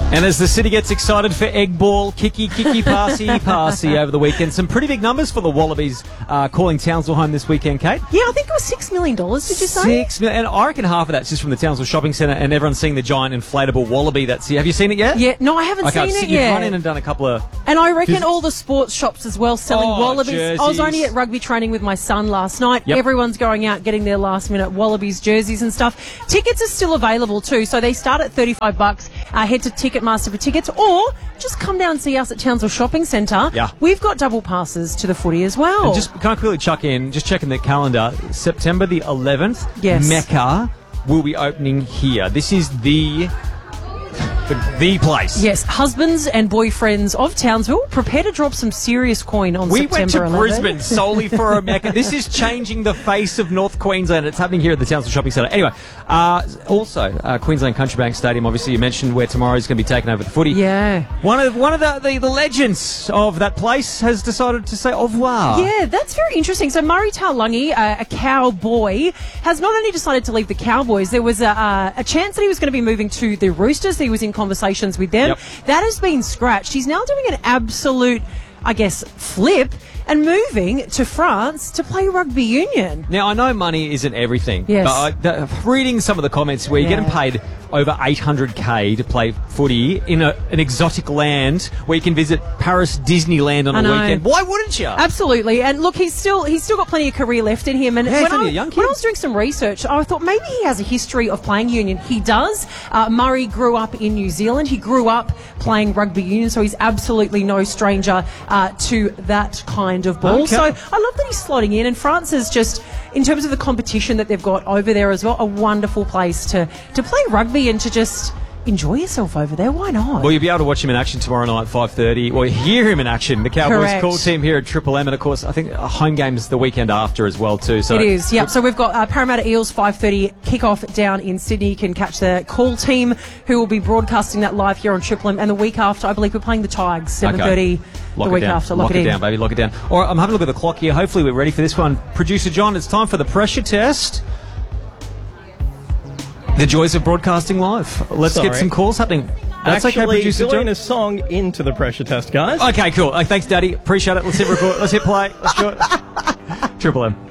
And as the city gets excited for egg ball, kicky, passy over the weekend, some pretty big numbers for the Wallabies calling Townsville home this weekend, Kate. Yeah, I think it was $6 million, did you say? $6 million. And I reckon half of that's just from the Townsville Shopping Centre and everyone's seeing the giant inflatable wallaby that's here. Have you seen it yet? Yeah, no, I haven't seen it You've yet. run in and done a couple of... And I reckon all the sports shops as well selling wallabies. Jerseys. I was only at rugby training with my son last night. Yep. Everyone's going out getting their last-minute wallabies jerseys and stuff. Tickets are still available too, so they start at $35. Head to Ticketmaster for tickets, or just come down and see us at Townsville Shopping Centre. Yeah. We've got double passes to the footy as well. And just can I quickly chuck in, just checking the calendar, September the 11th, Yes. Mecca will be opening here. This is the place. Yes, husbands and boyfriends of Townsville, prepare to drop some serious coin on We went September to 11th. Brisbane solely for a Mecca. This is changing the face of North Queensland. It's happening here at the Townsville Shopping Centre. Anyway, also Queensland Country Bank Stadium, obviously you mentioned, where tomorrow is going to be taking over the footy. Yeah. One of the legends of that place has decided to say au revoir. Yeah, that's very interesting. So Murray Taulagi, a cowboy, has not only decided to leave the Cowboys, there was a chance that he was going to be moving to the Roosters. He was in conversations with them. Yep. That has been scratched. He's now doing an absolute, I guess, flip and moving to France to play rugby union. Now, I know money isn't everything, Yes. but reading some of the comments where you're getting paid over $800K to play footy in an exotic land where you can visit Paris Disneyland on a weekend. Why wouldn't you? Absolutely. And look, he's still got plenty of career left in him. And he's only a young kid. when I was doing some research, I thought maybe he has a history of playing union. He does. Murray grew up in New Zealand. He grew up playing rugby union, so he's absolutely no stranger to that kind of ball. Okay. So I love that he's slotting in. And France is just, in terms of the competition that they've got over there as well, a wonderful place to play rugby and to just enjoy yourself over there. Why not? Well, you'll be able to watch him in action tomorrow night at 5:30, or hear him in action. The Cowboys Correct. call team here at Triple M, and of course, I think a home game's the weekend after as well too. So it is, yep. So we've got Parramatta Eels 5:30 kickoff down in Sydney. You can catch the call team who will be broadcasting that live here on Triple M. And the week after, I believe we're playing the Tigers, 7:30 the week after. Lock it down, baby. Lock it down. All right, I'm having a look at the clock here. Hopefully we're ready for this one. Producer John, it's time for the pressure test. The joys of broadcasting live. Let's get some calls happening. That's okay, producer doing John. a song into the pressure test, guys. Okay, cool. Thanks, Daddy. Appreciate it. Let's hit record. Let's hit play. Let's do it. Triple M.